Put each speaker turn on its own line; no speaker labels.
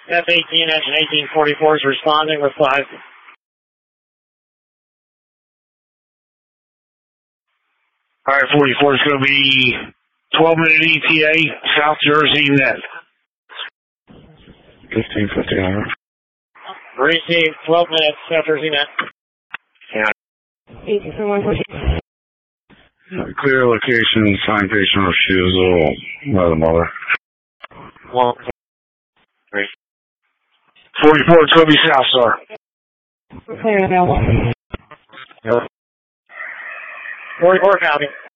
F-18 engine 1844 is responding with 5.
Alright, 44 is going to be 12-minute ETA, South Jersey net.
1559.
Receive 12 minutes, South Jersey net.
Yeah.
1841.
Clear location, sign patient refusal by the mother.
1, 3.
44, it's going to be South, sir.
Clear now. 44 copy.